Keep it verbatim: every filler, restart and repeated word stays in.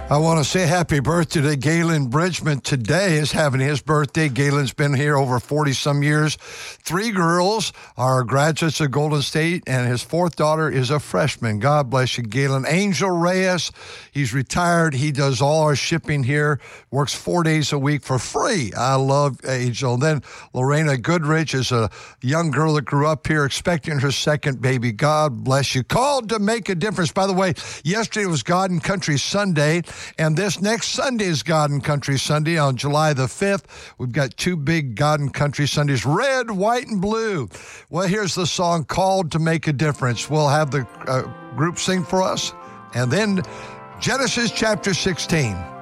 I want to say happy birthday to Galen Bridgman. Today is having his birthday. Galen's been here over forty-some years. Three girls are graduates of Golden State, and his fourth daughter is a freshman. God bless you, Galen. Angel Reyes, he's retired. He does all our shipping here, works four days a week for free. I love Angel. And then Lorena Goodrich is a young girl that grew up here expecting her second baby. God bless you. Called to make a difference. By the way, yesterday was God and Country Sunday. And this next Sunday is God and Country Sunday on July the fifth. We've got two big God and Country Sundays, red, white, and blue. Well, here's the song Called to Make a Difference. We'll have the uh, group sing for us. And then Genesis chapter sixteen.